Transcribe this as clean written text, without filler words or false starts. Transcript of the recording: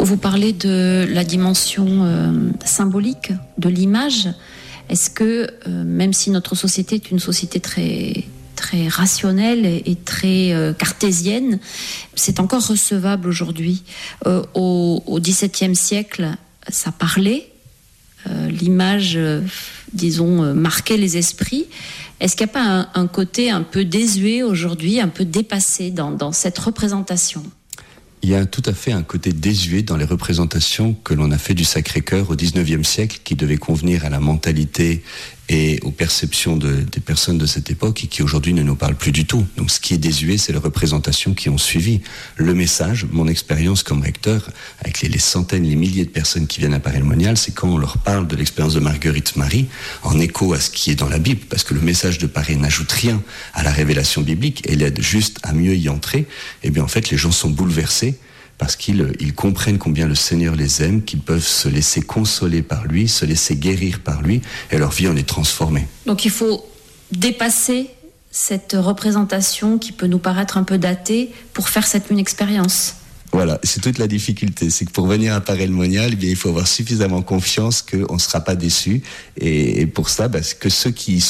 Vous parlez de la dimension symbolique de l'image. Est-ce que, même si notre société est une société très rationnelle et très cartésienne, c'est encore recevable aujourd'hui. Au XVIIe siècle, ça parlait, l'image, disons, marquait les esprits. Est-ce qu'il n'y a pas un côté un peu désuet aujourd'hui, un peu dépassé dans cette représentation ? Il y a tout à fait un côté désuet dans les représentations que l'on a fait du Sacré-Cœur au XIXe siècle, qui devait convenir à la mentalité et aux perceptions des personnes de cette époque et qui aujourd'hui ne nous parlent plus du tout. Donc ce qui est désuet, c'est les représentations qui ont suivi. Le message, mon expérience comme recteur, avec les centaines, les milliers de personnes qui viennent à Paray-le-Monial, c'est quand on leur parle de l'expérience de Marguerite Marie, en écho à ce qui est dans la Bible, parce que le message de Paray n'ajoute rien à la révélation biblique, elle aide juste à mieux y entrer, et bien en fait les gens sont bouleversés, parce qu'ils comprennent combien le Seigneur les aime, qu'ils peuvent se laisser consoler par lui, se laisser guérir par lui, et leur vie en est transformée. Donc il faut dépasser cette représentation qui peut nous paraître un peu datée pour faire cette une expérience. Voilà, c'est toute la difficulté, c'est que pour venir à Paray-le-Monial, eh bien, il faut avoir suffisamment confiance qu'on ne sera pas déçu, et pour ça, que ceux qui